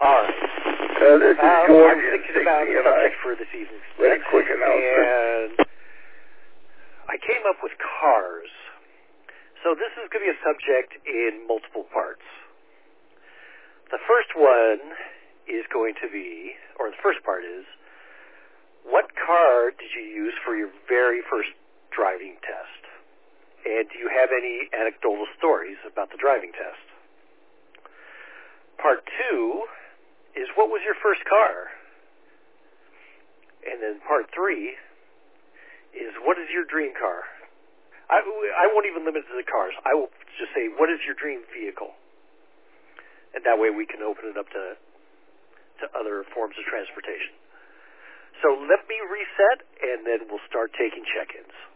All right. This is George. I'm thinking about the subject for this evening. Very quick announcement. And I came up with cars. So this is going to be a subject in multiple parts. The first one is going to be, or the first part is, what car did you use for your very first driving test? And do you have any anecdotal stories about the driving test? Part two is, what was your first car? And then part three is, what is your dream car? I won't even limit it to the cars. I will just say, what is your dream vehicle? And that way we can open it up to other forms of transportation. So let me reset, and then we'll start taking check-ins.